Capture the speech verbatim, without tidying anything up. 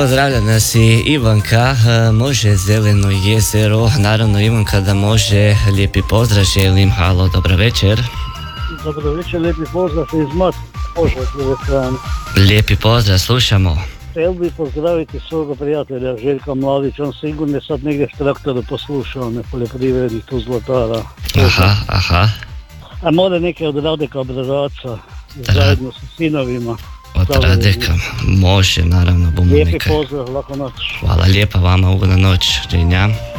Pozdravlja nas i Ivanka, može Zeleno jezero, naravno Ivanka da može, lijepi pozdrav želim, halo, dobro večer. Dobro večer, lijepi pozdrav iz Mat, može s druge strane. Lijepi pozdrav, slušamo. Htio bih pozdraviti svoga prijatelja Željka Mladića, on sigurno sad negdje s traktoru poslušao, ne poljoprivrednih tu Zlatara. Aha, aha. A mora neke od Radeka Obrazaca, zajedno sa sinovima. Od Radeka, može, naravno, bumo Lijepi neka. pozdrav, lako noć. Hvala lijepa vama, ugodna noć, Dženja.